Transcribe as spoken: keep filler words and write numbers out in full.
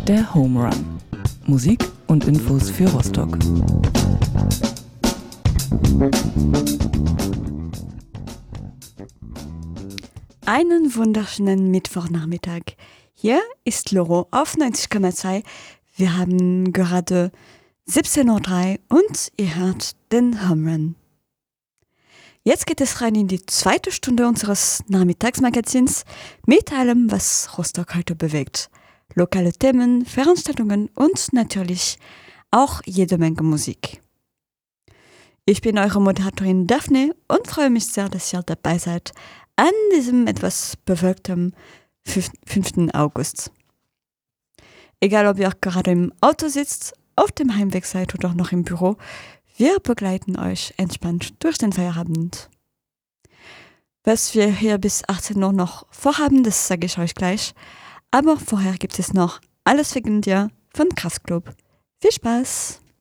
Der Home Run. Musik und Infos für Rostock. Einen wunderschönen Mittwochnachmittag. Hier ist Loro auf neunzig Komma zwei. Wir haben gerade siebzehn Uhr drei und ihr hört den Home Run. Jetzt geht es rein in die zweite Stunde unseres Nachmittagsmagazins mit allem, was Rostock heute bewegt. Lokale Themen, Veranstaltungen und natürlich auch jede Menge Musik. Ich bin eure Moderatorin Daphne und freue mich sehr, dass ihr dabei seid an diesem etwas bewölkten fünften August. Egal, ob ihr gerade im Auto sitzt, auf dem Heimweg seid oder noch im Büro, wir begleiten euch entspannt durch den Feierabend. Was wir hier bis achtzehn Uhr noch vorhaben, das sage ich euch gleich. Aber vorher gibt es noch Alles wegen dir von Kraftklub. Viel Spaß!